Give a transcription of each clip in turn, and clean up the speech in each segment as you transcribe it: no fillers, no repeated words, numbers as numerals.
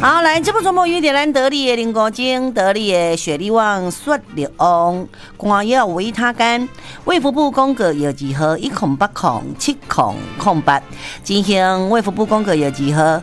好，来这部节目有点咱得力的灵果精、得力的雪力旺、雪力旺、光药维他甘。卫福部公告药剂号108070008，进行卫福部公告药剂号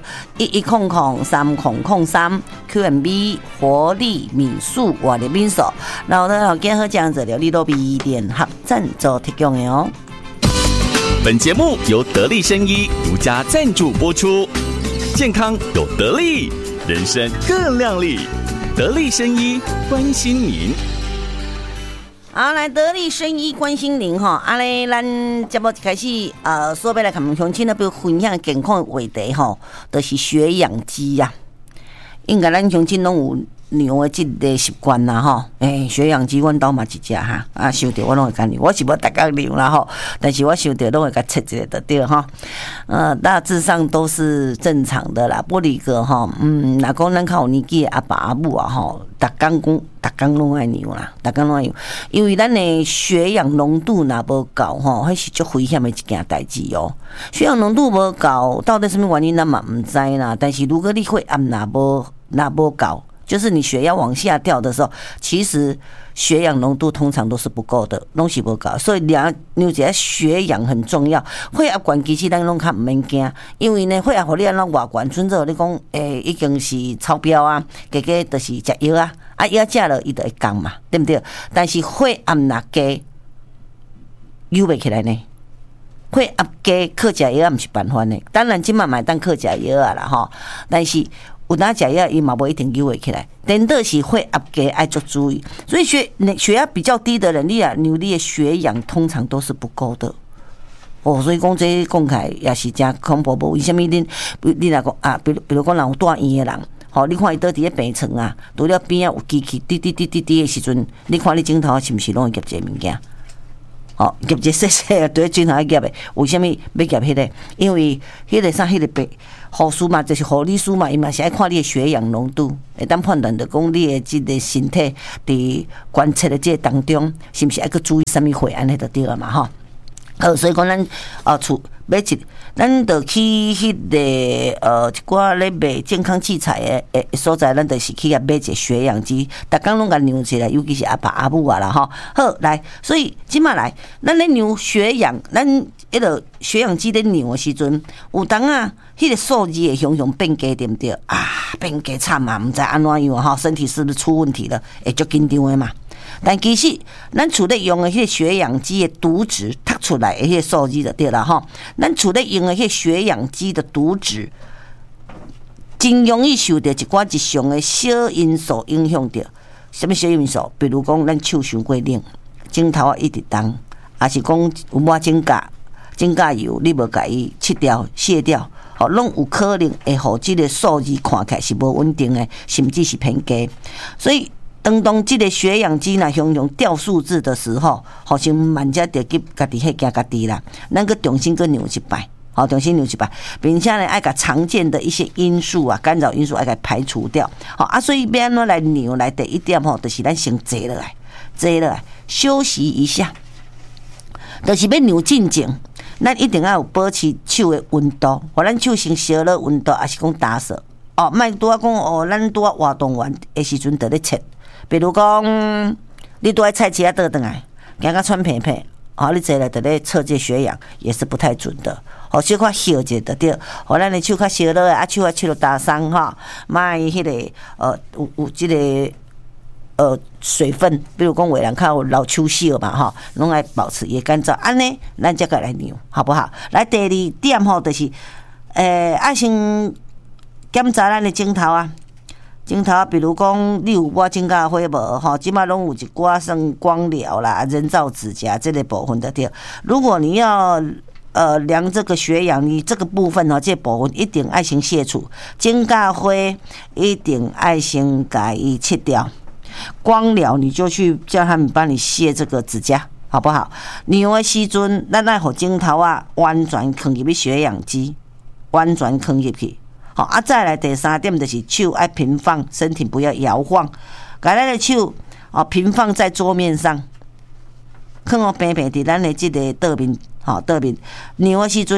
11003003 QMB 活力敏素活力敏素，然后呢，结合这样子的利多比联合赞助提供的哦。 本节目由得力生医独家赞助播出，健康有得力，人生更亮丽。得力生医关心您。 好，来得力生医关心您哈，啊咧，咱节目一开始所要来跟我们乡亲呢，比如分享健康的话题吼，就是血氧机呀。应该咱乡亲拢有牛的这个习惯啦吼，血氧机阮兜嘛一只哈，收到我拢会甲你，我是无逐工牛啦吼，但是我收到拢会甲测一个就对哈，大致上都是正常的啦。玻璃哥吼，若讲咱较有年纪的阿爸阿母啊吼，逐工拢爱牛啦，逐工拢爱牛，因为咱的血氧浓度若无够吼，迄是足危险的一件代志哦。血氧浓度无够，到底什么原因咱嘛毋知啦。但是如果你血压若无够，就是你血压往下掉的时候，其实血氧浓度通常都是不够的，拢是不够。所以牛一下血氧很重要。血压悬其实咱拢较毋免惊，因为呢血压互你安怎偌悬，准则你讲已经是超标啊，加就是食药啊，药食了伊就会降嘛，对不对？但是血压若低，游袂起来呢。血压低，靠食药毋是办法呢。当然，即马嘛当靠食药啊啦吼，但是有哪食药伊嘛无一定游会起来。颠倒是血压低爱足注意，所以血压比较低的人，你的血氧通常都是不够的。所以讲这讲起来也是真恐怖。为什么你若讲比如讲人有住院的人，你看伊倒伫咧病床啊，除了边啊有机器滴滴滴滴滴的时阵，你看你镜头是毋是拢会夹这物件？夹一细细啊，对镜头夹的，为什么要夹迄个？因为迄个啥，迄个病护士嘛，就是护理师嘛，伊嘛是爱看你的血氧浓度，会当判断着讲你的即个身体伫观测的这当中，是毋是爱去注意什么血安尼就对了嘛吼。所以讲咱买咱就去迄个一寡咧卖健康器材的所在，咱就是去买一个血氧机，逐工拢甲量起来，尤其是阿爸阿母啊啦吼。好来，所以即马来，咱咧量血氧，咱迄个血氧机咧量的时阵，有当迄个数字会熊变低，对不对？变低惨啊，毋知安怎样吼，身体是不是出问题了？会足紧张的嘛。但其实咱厝咧用的迄个血氧机的渎值读出来的迄个数字就对啦吼。咱厝咧用的迄个血氧机的渎值，真容易受到一寡日常的小因素影响着。什么小因素？比如讲，咱手伤过冷，枕头一直动，还是讲有抹指甲油，你无甲伊切掉、卸掉，拢有可能会互即个数字看起来是无稳定的，甚至是偏低。所以当这个血氧机若常掉数字的时候，好像慢者就去家己迄惊家己啦，咱个重新个量一摆，重新量一摆，并且呢，爱甲常见的一些因素啊、干扰因素爱甲排除掉，所以要安怎来量来第一点就是咱先坐落来，休息一下，就是要量进前，咱一定要有保持手的温度，互咱手先烧了温度，还是讲打扫，莫拄啊讲咱拄啊活动完的时阵就咧测。比如讲，你都在菜市仔倒转来，行到喘屁屁，你坐来就咧测这血氧，也是不太准的。小可烧者就对，咱的手较烧落啊，手切落打伤莫迄个有这个水分，比如讲有人较有老手烧嘛拢爱保持也干燥，安尼咱才个来量，好不好？来第二点就是爱先检查咱的镜头啊。镜头，比如讲，你有抹指甲灰无？即摆拢有一寡算光疗啦、人造指甲这类部分的对。如果你要量这个血氧，你这个部分这部分一定爱先卸除，指甲灰一定爱先甲伊切掉。光疗你就去叫他们帮你卸这个指甲，好不好？量的时阵，咱爱互镜头完全放入去血氧机，完全放入去。再来第三点就是手爱平放，身体不要摇晃，把咱的手平放在桌面上，放平平伫咱的这个桌面，桌面量的时阵，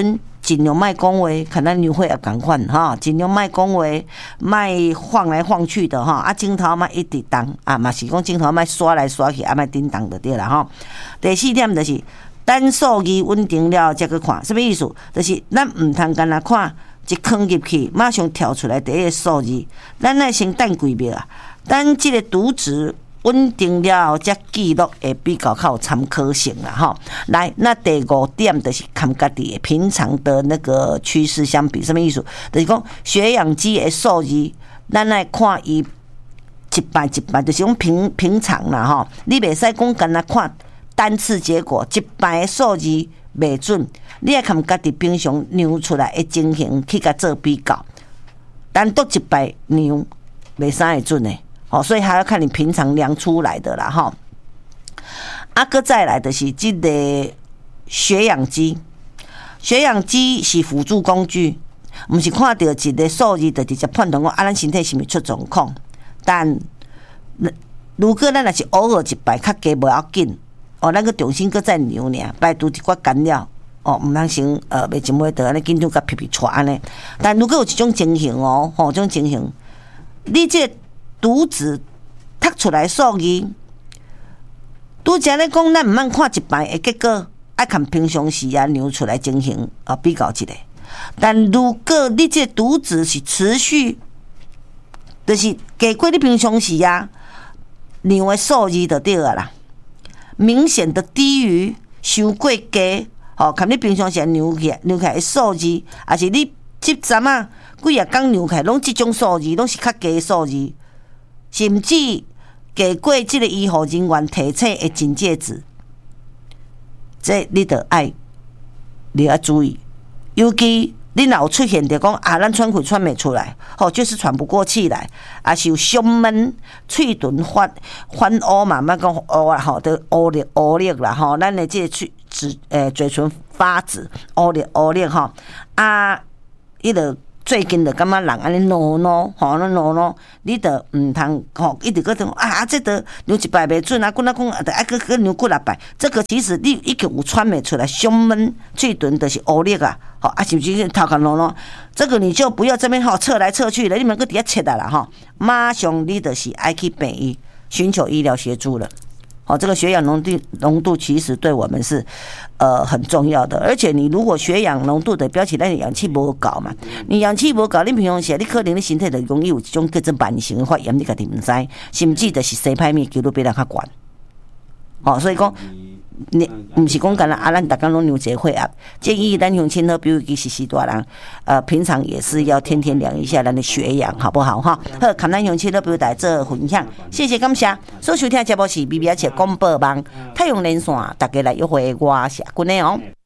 尽量卖讲话，看咱牛会也共款哈，尽量卖讲话，卖晃来晃去的哈，啊镜头卖一直动啊，嘛是讲镜头卖刷来刷去，啊卖叮当就对啦哈。第4点就是等数字稳定了再去看，什么意思？就是咱唔通干那看一坑入去，马上跳出来第一个数字，咱来先等几秒啊，等这个图纸稳定了后，才记录会比较有参考性啦哈。来，那第5点就是看家己平常的那个趋势相比，什么意思？就是讲血氧机的数字，咱来看伊一摆一摆，就是讲平常啦哈。你袂使讲干那看单次结果，一摆的数字袂准，你要看家己平常量出来的情形去甲做比较，单独一摆量袂啥会准的。所以还要看你平常量出来的啦哈。搁再来的是这个血氧机，血氧机是辅助工具，不是看到一个数字就直接判断讲咱身体是毋是出状况。但如果咱若是偶尔一摆较低无要紧，咱个重新搁再量呢，摆拄一寡干扰。毋通先袂一尾得安尼紧张甲皮皮喘安尼。但如果有一种情形这种情形，你这图纸读出来数字，拄则咧讲，咱毋通看一摆的结果，爱看平常时量出来情形比较一下。但如果你这图纸是持续，就是加过你平常时量的数字就对啦，明显的低于伤过低，看你平常时量起来的数字，还是你这阵几工量起来拢这种数字，拢是较低的数字。甚至加过这个医护人员提醒的警戒值，这你得爱注意。尤其你若有出现着讲咱喘气喘袂出来，就是喘不过气来，也是有胸闷、喙唇发乌嘛，莫讲乌啦都乌裂啦咱的这个嘴唇发紫、乌裂伊就最近就感觉人安尼挠挠，你就唔通一直搁讲这个量一摆袂准啊，讲就爱搁量几啊摆。这个其实你已经有喘袂出来，胸闷、嘴唇就是乌裂啊，是不是头壳挠挠？这个你就不要这边测来测去了，你们搁底下切的啦马上你就是爱去病医，寻求医疗协助了。这个血氧浓度其实对我们是很重要的，而且你如果血氧浓度的表示咱的氧气不够嘛，你氧气不够，你平常时你可能你身体就容易有一种叫做慢性的发炎，你家己唔知，甚至就是生歹面几率比咱较悬。所以讲你不是讲干啦，咱大家拢量一个血压，建议咱乡亲呢，比如其实大人，平常也是要天天量一下咱的血氧，好不好哈？好，看咱乡亲呢，比如在这分享，谢谢感谢。所收听节目是BBS广播网太阳连线，大家来约会我是君的哦。